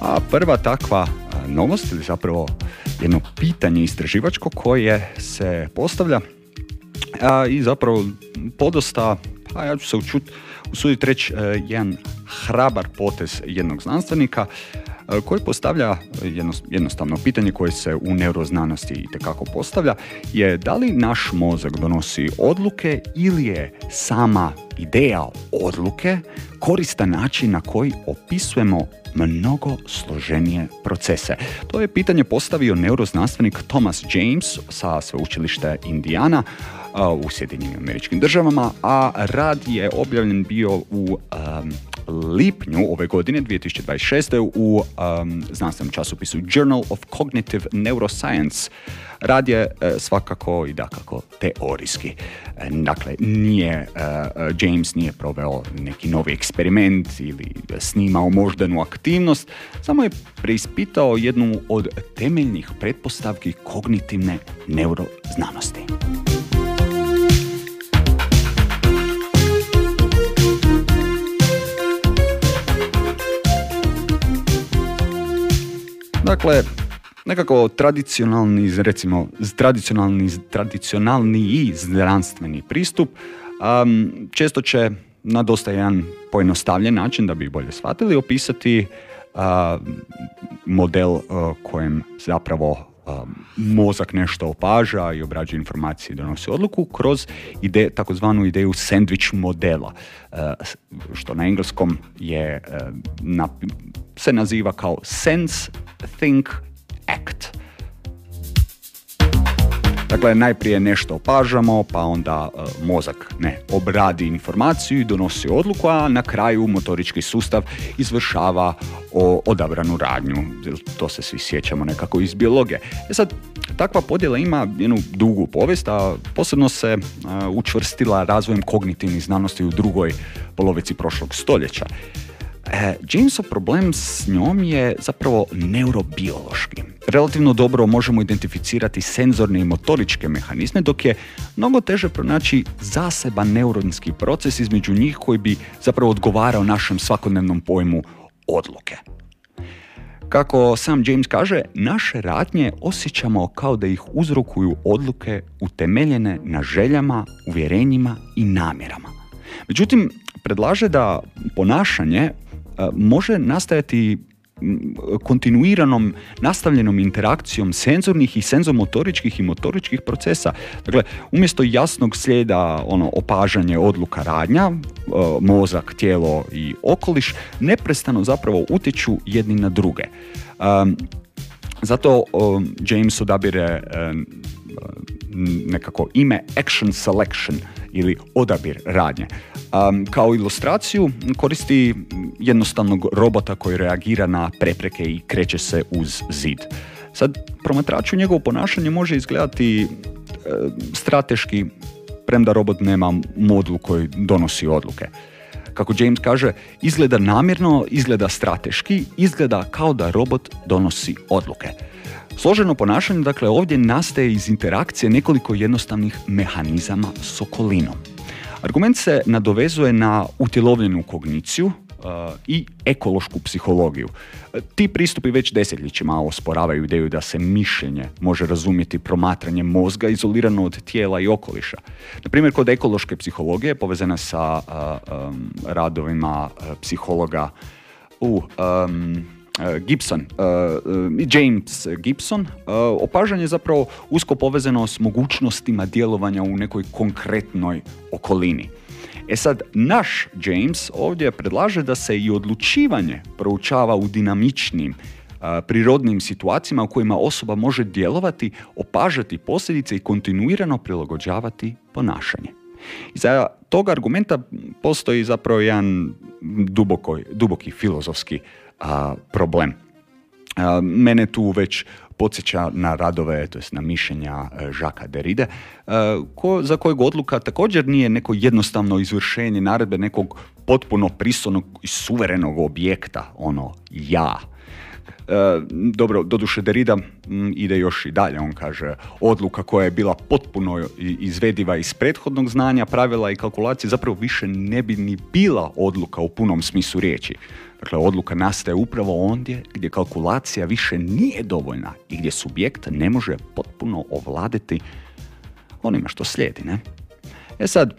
A prva takva novost, ili zapravo jedno pitanje istraživačko koje se postavlja i zapravo podosta, ja ću se usuditi reći, jedan hrabar potez jednog znanstvenika koji postavlja jednostavno pitanje koje se u neuroznanosti itekako postavlja, je da li naš mozak donosi odluke ili je sama ideja odluke koristan način na koji opisujemo mnogo složenije procese. To je pitanje postavio neuroznanstvenik Thomas James sa sveučilišta Indiana u Sjedinjenim Američkim Državama, a rad je objavljen bio u lipnju ove godine, 2026. u znanstvenom časopisu Journal of Cognitive Neuroscience. Rad je svakako i dakako teorijski. Dakle, James nije proveo neki novi eksperiment ili snimao moždanu aktivnost, samo je preispitao jednu od temeljnih pretpostavki kognitivne neuroznanosti. Dakle, nekako tradicionalni znanstveni pristup često će na dosta jedan pojednostavljen način, da bi bolje shvatili, opisati model kojem zapravo mozak nešto opaža i obrađuje informacije i donosi odluku kroz takozvanu ideju sandwich modela, što na engleskom se naziva kao sense, think, act. Dakle, najprije nešto opažamo, pa onda mozak obradi informaciju i donosi odluku, a na kraju motorički sustav izvršava odabranu radnju. To se svi sjećamo nekako iz biologije. Sad, takva podjela ima jednu dugu povijest, a posebno se učvrstila razvojem kognitivnih znanosti u drugoj polovici prošlog stoljeća. Jamesov problem s njom je zapravo neurobiološki. Relativno dobro možemo identificirati senzorne i motoričke mehanizme, dok je mnogo teže pronaći zaseban neuronski proces između njih koji bi zapravo odgovarao našem svakodnevnom pojmu odluke. Kako sam James kaže, naše radnje osjećamo kao da ih uzrokuju odluke utemeljene na željama, uvjerenjima i namjerama. Međutim, predlaže da ponašanje može nastajati kontinuiranom nastavljenom interakcijom senzornih i senzomotoričkih i motoričkih procesa. Dakle, umjesto jasnog slijeda opažanje, odluka, radnja, mozak, tijelo i okoliš neprestano zapravo utječu jedni na druge. Zato James odabire nekako ime action selection ili odabir radnje. Kao ilustraciju koristi jednostavnog robota koji reagira na prepreke i kreće se uz zid. Sad, promatraču njegovo ponašanje može izgledati strateški, premda robot nema modul koji donosi odluke. Kako James kaže, izgleda namjerno, izgleda strateški, izgleda kao da robot donosi odluke. Složeno ponašanje, dakle, ovdje nastaje iz interakcije nekoliko jednostavnih mehanizama s okolinom. Argument se nadovezuje na utjelovljenu kogniciju i ekološku psihologiju. Ti pristupi već desetljećima osporavaju ideju da se mišljenje može razumjeti promatranjem mozga izolirano od tijela i okoliša. Naprimjer, kod ekološke psihologije povezana sa radovima psihologa James Gibson, opažanje je zapravo usko povezano s mogućnostima djelovanja u nekoj konkretnoj okolini. Sad, naš James ovdje predlaže da se i odlučivanje proučava u dinamičnim, prirodnim situacijama u kojima osoba može djelovati, opažati posljedice i kontinuirano prilagođavati ponašanje. Iza tog argumenta postoji zapravo jedan duboki filozofski problem. Mene tu već podsjeća na radove, to jest na mišljenja Jacquesa Derride, za kojeg odluka također nije neko jednostavno izvršenje naredbe nekog potpuno pristojnog i suverenog objekta, ja. Dobro, doduše Derrida ide još i dalje, on kaže odluka koja je bila potpuno izvediva iz prethodnog znanja, pravila i kalkulacije zapravo više ne bi ni bila odluka u punom smislu riječi. Dakle, odluka nastaje upravo ondje gdje kalkulacija više nije dovoljna i gdje subjekt ne može potpuno ovladati onime što slijedi, ne? Sad,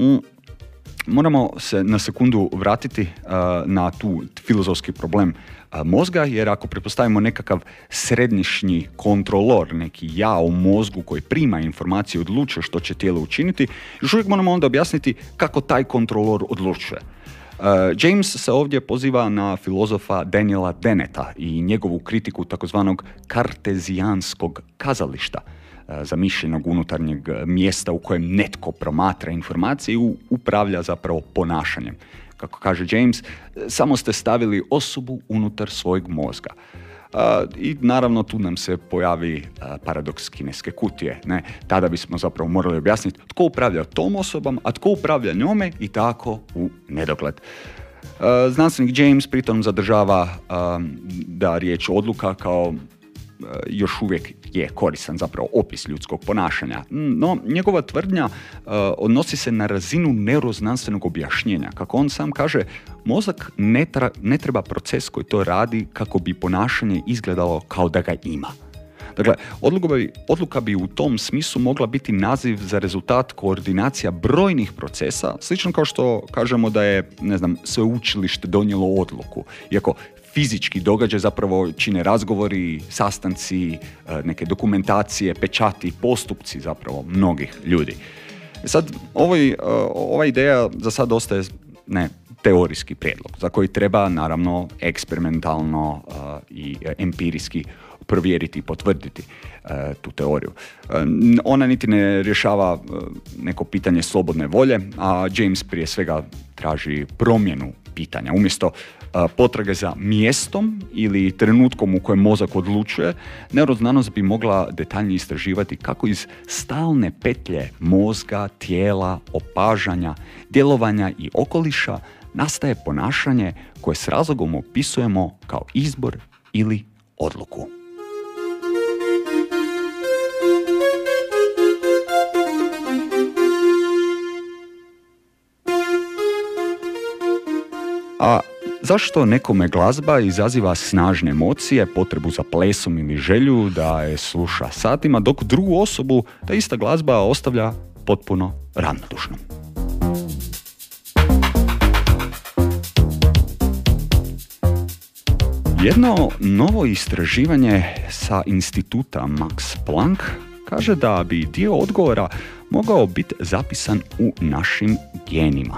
moramo se na sekundu vratiti na tu filozofski problem mozga, jer ako pretpostavimo nekakav središnji kontrolor, neki ja u mozgu koji prima informacije i odlučuje što će tijelo učiniti, još uvijek moramo onda objasniti kako taj kontrolor odlučuje. James se ovdje poziva na filozofa Daniela Dennetta i njegovu kritiku takozvanog kartezijanskog kazališta, zamišljenog unutarnjeg mjesta u kojem netko promatra informacije i upravlja zapravo ponašanjem. Kako kaže James, samo ste stavili osobu unutar svojeg mozga. I naravno tu nam se pojavi paradoks kineske kutije. Ne? Tada bismo zapravo morali objasniti tko upravlja tom osobom, a tko upravlja njome i tako u nedogled. Znanstvenik James pritom zadržava da riječ odluka kao još uvijek je koristan zapravo opis ljudskog ponašanja. No, njegova tvrdnja odnosi se na razinu neuroznanstvenog objašnjenja. Kako on sam kaže, mozak ne treba proces koji to radi kako bi ponašanje izgledalo kao da ga ima. Dakle, odluka bi u tom smislu mogla biti naziv za rezultat koordinacija brojnih procesa, slično kao što kažemo da je, sveučilište donijelo odluku. Iako fizički događaj zapravo čine razgovori, sastanci, neke dokumentacije, pečati, postupci zapravo mnogih ljudi. Sad, ova ideja za sad ostaje teorijski prijedlog, za koji treba naravno eksperimentalno i empirijski provjeriti i potvrditi tu teoriju. Ona niti ne rješava neko pitanje slobodne volje, a James prije svega traži promjenu pitanja. Umjesto potrage za mjestom ili trenutkom u kojem mozak odlučuje, neuroznanost bi mogla detaljnije istraživati kako iz stalne petlje mozga, tijela, opažanja, djelovanja i okoliša nastaje ponašanje koje s razlogom opisujemo kao izbor ili odluku. A zašto nekome glazba izaziva snažne emocije, potrebu za plesom ili želju da je sluša satima, dok drugu osobu ta ista glazba ostavlja potpuno ravnodušnom? Jedno novo istraživanje sa instituta Max Planck kaže da bi dio odgovora mogao biti zapisan u našim genima.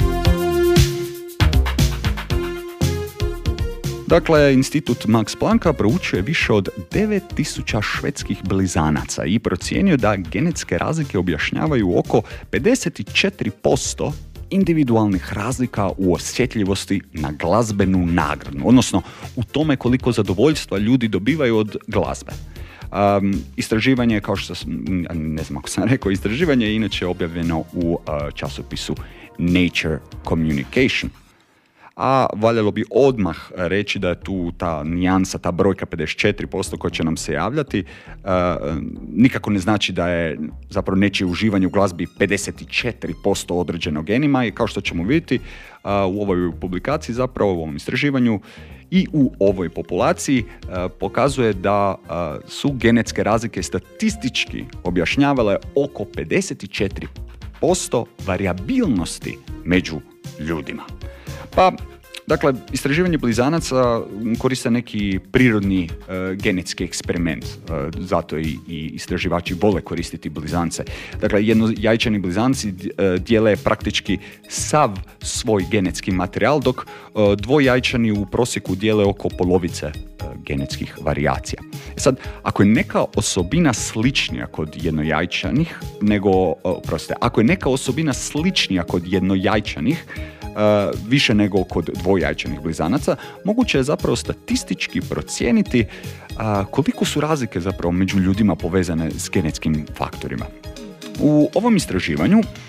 Dakle, institut Max Plancka proučuje više od 9000 švedskih blizanaca i procijenio da genetske razlike objašnjavaju oko 54% individualnih razlika u osjetljivosti na glazbenu nagradu, odnosno u tome koliko zadovoljstva ljudi dobivaju od glazbe. Istraživanje, kao što ne znam ako sam rekao, istraživanje je inače objavljeno u časopisu Nature Communication. A valjalo bi odmah reći da je tu ta nijansa, ta brojka 54% koja će nam se javljati, nikako ne znači da je zapravo nečije uživanje u glazbi 54% određeno genima i kao što ćemo vidjeti u ovoj publikaciji, zapravo u ovom istraživanju i u ovoj populaciji pokazuje da su genetske razlike statistički objašnjavale oko 54% varijabilnosti među ljudima. Pa, dakle, istraživanje blizanaca koriste neki prirodni genetski eksperiment, zato i istraživači vole koristiti blizance. Dakle, jednojajčani blizanci dijele praktički sav svoj genetski materijal, dok dvojajčani u prosjeku dijele oko polovice genetskih varijacija. Sad, ako je neka osobina sličnija kod jednojajčanih, ako je neka osobina sličnija kod jednojajčanih, više nego kod dvojajčanih blizanaca, moguće je zapravo statistički procijeniti koliko su razlike zapravo među ljudima povezane s genetskim faktorima. U ovom istraživanju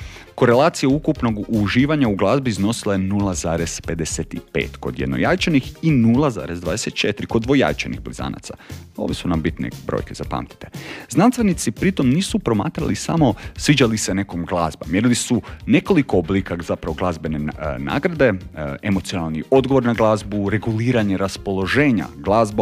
Korelacija ukupnog uživanja u glazbi iznosila je 0,55 kod jednojajčanih i 0,24 kod dvojajčanih blizanaca. Ove su nam bitne brojke, zapamtite. Znanstvenici pritom nisu promatrali samo sviđa li se nekom glazba. Mjerili su nekoliko oblika zapravo glazbene nagrade, emocionalni odgovor na glazbu, reguliranje raspoloženja glazbom,